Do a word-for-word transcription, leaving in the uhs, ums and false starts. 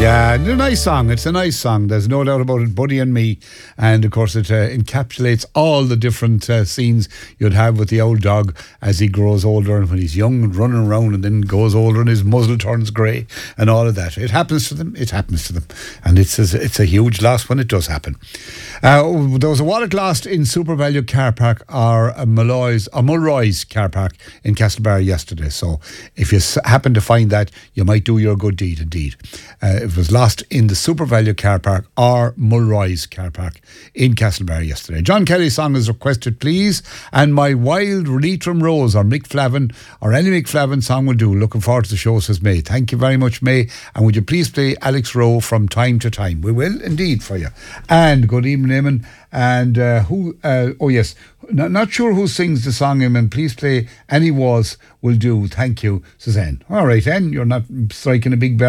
Yeah, it's a nice song. It's a nice song. There's no doubt about it. Buddy and Me. And of course, it uh, encapsulates all the different uh, scenes you'd have with the old dog as he grows older and when he's young and running around and then goes older and his muzzle turns grey and all of that. It happens to them. It happens to them. And it's a, it's a huge loss when it does happen. Uh, there was a wallet lost in Super Value car park or uh, Malloy's, or Mulroy's car park in Castlebar yesterday. So if you s- happen to find that, you might do your good deed indeed. Uh, it was lost in the Super Value car park or Mulroy's car park in Castlebar yesterday. John Kelly's song is requested, please, and My Wild Leitrim Rose or Mick Flavin or any Mick Flavin song will do. Looking forward to the show, says May. Thank you very much, May. And would you please play Alex Rowe From Time to Time? We will indeed for you. And good evening, Eamon. And uh, who, uh, oh yes, not, not sure who sings the song, Eamon. Please play Any Was Will Do. Thank you, Suzanne. All right, then, you're not striking a big bar.